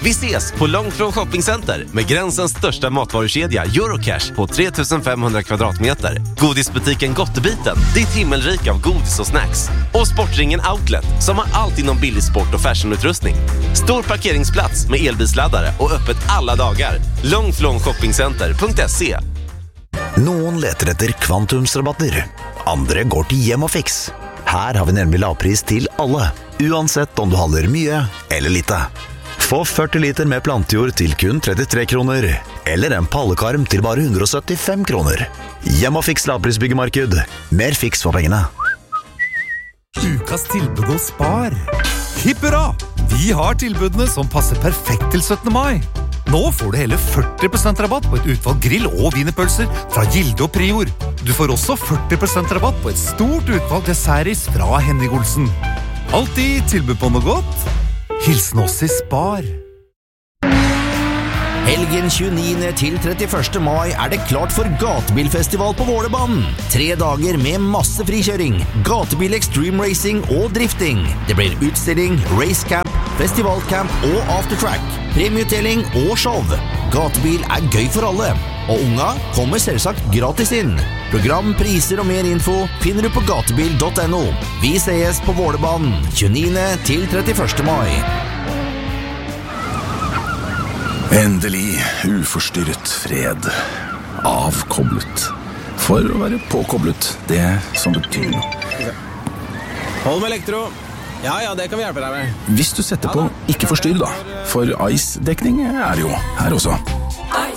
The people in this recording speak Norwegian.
Vi ses på Långflon Shoppingcenter med gränsens största matvarukedja Eurocash på 3500 kvadratmeter. Godisbutiken Gottebiten, ditt himmelrik av godis och snacks. Och Sportringen Outlet som har allt inom billig sport- och fashionutrustning. Stor parkeringsplats med elbilsladdare och öppet alla dagar. Långflonshoppingcenter.se. Noen leter etter kvantumsrabatter. Andre går til Hjem og Fix. Her har vi nemlig lavpris til alle, uansett om du handler mye eller lite. Få 40 liter med plantjord til kun 33 kroner, eller en pallekarm til bare 175 kroner. Hjem og Fix lavprisbyggemarked. Mer fiks for pengene. Ukas tilbud hos Spar. Hipp hurra! Vi har tilbudene som passer perfekt til 17. mai. Nå får du hele 40% rabatt på et utvalg grill- og wienerpølser fra Gilde og Prior. Du får også 40% rabatt på et stort utvalg dessertis fra Henning Olsen. Alltid tilbud på noe godt. Hilsen oss i Spar. Helgen 29. til 31. mai det klart for gatebilfestival på Vålerbanen. 3 dager med masse frikjøring, gatebil extreme racing og drifting. Det blir utstilling, racecamp, festivalcamp og aftertrack, premieutdeling og show. Gatebil gøy for alle, og unga kommer selvsagt gratis inn. Program, priser og mer info finner du på gatebil.no. Vi ses på Vålerbanen 29. til 31. mai. Endelig uforstyrret fred. Avkoblet. For å være påkoblet, det som betyr noe. Hold med elektro. Ja, det kan vi hjelpe deg med. Hvis du setter på ikke forstyrr da, for ICE-dekning det jo her også.